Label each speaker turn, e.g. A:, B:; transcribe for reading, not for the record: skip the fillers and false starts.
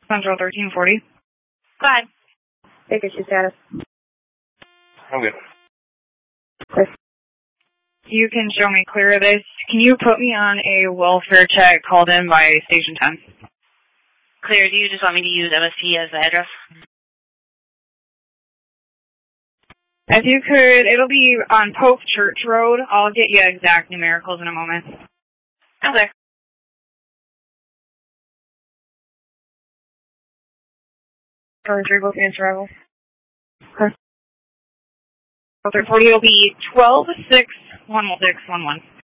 A: Central 1340.
B: Go ahead.
C: Take issue status.
D: I'm good.
C: Clear.
A: You can show me clear of this. Can you put me on a welfare check called in by Station 10?
B: Clear. Do you just want me to use MSP as the address?
A: If you could, it'll be on Pope Church Road. I'll get you exact numericals in a moment.
B: Okay.
C: Three both answer arrival.
A: Okay. 1340 will be 12-6-116-11.